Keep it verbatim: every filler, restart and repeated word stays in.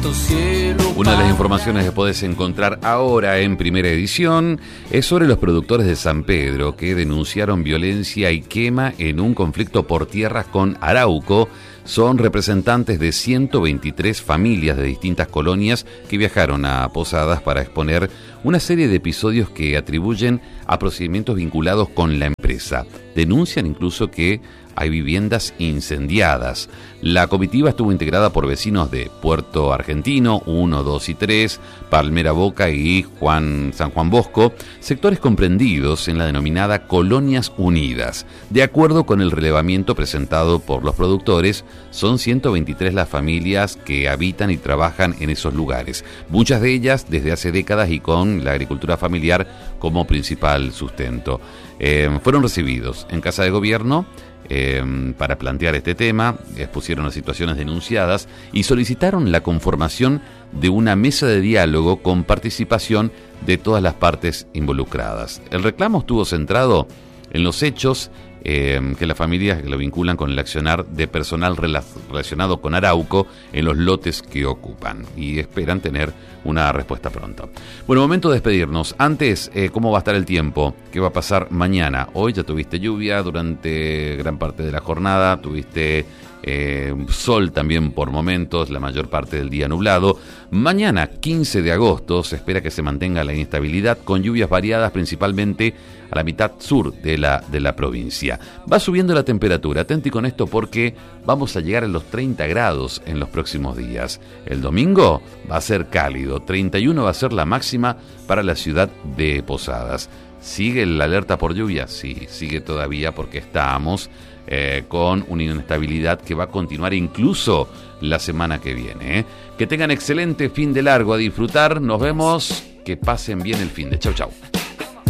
santo cielo. Una de las informaciones que podés encontrar ahora en Primera Edición es sobre los productores de San Pedro que denunciaron violencia y quema en un conflicto por tierras con Arauco. Son representantes de ciento veintitrés familias de distintas colonias que viajaron a Posadas para exponer una serie de episodios que atribuyen a procedimientos vinculados con la empresa. Denuncian incluso que hay viviendas incendiadas. La comitiva estuvo integrada por vecinos de Puerto Argentino, uno, dos y tres, Palmera Boca y Juan, San Juan Bosco, sectores comprendidos en la denominada Colonias Unidas. De acuerdo con el relevamiento presentado por los productores, son ciento veintitrés las familias que habitan y trabajan en esos lugares, muchas de ellas desde hace décadas y con la agricultura familiar como principal sustento. Eh, fueron recibidos en Casa de Gobierno Eh, para plantear este tema, expusieron las situaciones denunciadas y solicitaron la conformación de una mesa de diálogo con participación de todas las partes involucradas. El reclamo estuvo centrado en los hechos eh, que las familias lo vinculan con el accionar de personal rela- relacionado con Arauco en los lotes que ocupan y esperan tener una respuesta pronto. Bueno, momento de despedirnos. Antes, eh, ¿cómo va a estar el tiempo? ¿Qué va a pasar mañana? Hoy ya tuviste lluvia durante gran parte de la jornada, tuviste eh, sol también por momentos, la mayor parte del día nublado. Mañana, quince de agosto, se espera que se mantenga la inestabilidad con lluvias variadas principalmente a la mitad sur de la, de la provincia. Va subiendo la temperatura, atenti con esto porque vamos a llegar a los treinta grados en los próximos días. El domingo va a ser cálido, treinta y uno va a ser la máxima para la ciudad de Posadas. ¿Sigue la alerta por lluvia? Sí, sigue todavía porque estamos eh, con una inestabilidad que va a continuar incluso la semana que viene. ¿eh? Que tengan excelente fin de largo, a disfrutar, nos vemos, que pasen bien el fin de. Chau, chau.